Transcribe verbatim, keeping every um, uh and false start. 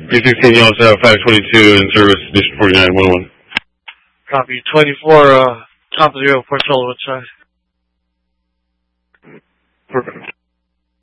three sixteen, you also have five twenty-two in service, Station forty-nine, one oh one. Copy. twenty-four, uh, top of the airport, Sullivan side. Perfect.